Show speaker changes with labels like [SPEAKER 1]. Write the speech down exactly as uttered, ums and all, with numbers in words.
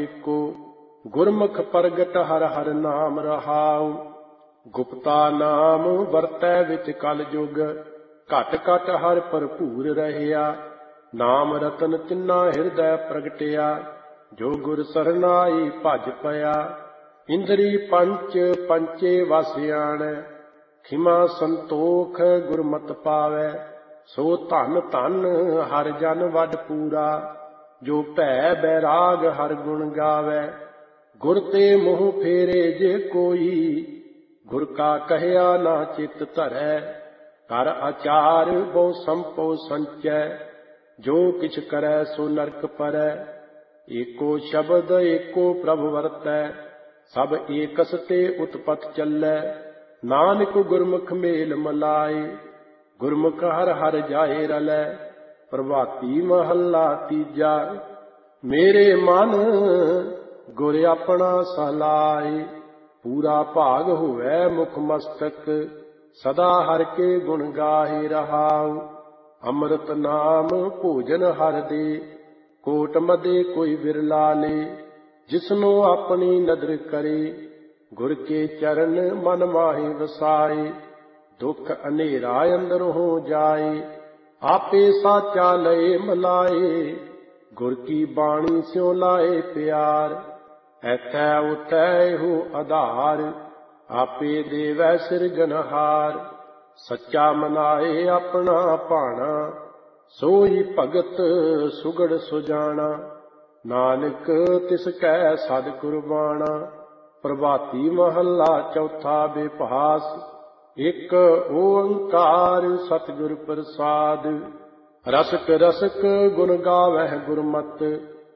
[SPEAKER 1] ਏਕੋ, ਗੁਰਮੁਖ ਪ੍ਰਗਟ ਹਰ ਹਰ ਨਾਮ ਰਹਾਉ। ਗੁਪਤਾ ਨਾਮ ਵਰਤੈ ਵਿੱਚ ਕਲ ਯੁਗ, ਘਟ ਘਟ ਹਰ ਭਰਪੂਰ ਰਹਿਆ। ਨਾਮ ਰਤਨ ਤਿੰਨਾ ਹਿਰਦੈ ਪ੍ਰਗਟਿਆ, ਜੋ ਗੁਰ ਸਰਨਾਈ ਭਜ ਪਿਆ। ਇੰਦਰੀ ਪੰਚ ਪੰਚੇ ਵਸ ਆਣੈ, ਖਿਮਾ ਸੰਤੋਖ ਗੁਰਮਤਿ ਪਾਵੈ। ਸੋ ਧਨ ਧਨ ਹਰ ਜਨ ਵੱਡ ਪੂਰਾ, ਜੋ ਭੈ ਬੈਰਾਗ ਹਰ ਗੁਣ ਗਾਵੈ। ਗੁਰ ਤੇ ਮੋਹ ਫੇਰੇ ਜੇ ਕੋਈ, ਗੁਰ ਕਾ ਕਹਿਆ ਨਾ ਚਿਤ ਧਰੈ। ਕਰ ਆਚਾਰ ਬਹੁ ਸੰਪੋ ਸੰਚੈ, ਜੋ ਕਿਛ ਕਰੈ ਸੋ ਨਰਕ ਪਰੈ। ਏਕੋ ਸ਼ਬਦ ਏਕੋ ਪ੍ਰਭ ਵਰਤੈ, ਸਭ ਏਕਸ ਤੇ ਉਤਪਤ ਚੱਲੈ। ਨਾਨਕ ਗੁਰਮੁਖ ਮੇਲ ਮਲਾਏ, ਗੁਰਮੁਖ ਹਰ ਹਰ ਜਾਏ ਰਲੈ। ਪ੍ਰਭਾਤੀ ਮਹੱਲਾ ਤੀਜਾ। ਮੇਰੇ ਮਨ ਗੁਰ ਆਪਣਾ ਸਲਾਏ, ਪੂਰਾ ਭਾਗ ਹੋਵੈ ਮੁਖ ਮਸਤਕ। ਸਦਾ ਹਰ ਕੇ ਗੁਣ ਗਾਹੇ ਰਹਾਉ। ਅੰਮ੍ਰਿਤ ਨਾਮ ਭੋਜਨ ਹਰ ਦੇ, ਕੋਟ ਮਦੇ ਕੋਈ ਬਿਰਲਾ ਲੇ। ਜਿਸਨੂੰ ਆਪਣੀ ਨਦਰ ਕਰੇ, ਗੁਰ ਕੇ ਚਰਨ ਮਨ ਮਾਹੀ ਵਸਾਏ। ਦੁਖ ਹਨੇਰਾ ਅੰਦਰ ਹੋ ਜਾਏ, ਆਪੇ ਸਾਚਾ ਲਏ ਮਲਾਏ। ਗੁਰ ਕੀ ਬਾਣੀ ਸਿਉ ਲਾਏ ਪਿਆਰ, ਐਥੈ ਉਥੈ ਇਹੋ ਆਧਾਰ। ਆਪੇ ਦੇਵੈ ਸਿਰਜਨਹਾਰ, ਸੱਚਾ ਮਨਾਏ ਆਪਣਾ ਭਾਣਾ। ਸੋਈ ਭਗਤ ਸੁਗੜ ਸੁਜਾਣਾ, ਨਾਨਕ ਤਿਸ ਕੈ ਸਦ ਕੁਰਬਾਣਾ। ਪ੍ਰਭਾਤੀ ਮਹੱਲਾ ਚੌਥਾ। ਬੇਭਾਸ ਇੱਕ ਓੰਕਾਰ ਸਤਿਗੁਰ ਪ੍ਰਸਾਦਿ। ਰਸਕ ਰਸਕ ਗੁਣ ਗਾਵਹਿ ਗੁਰਮਤਿ,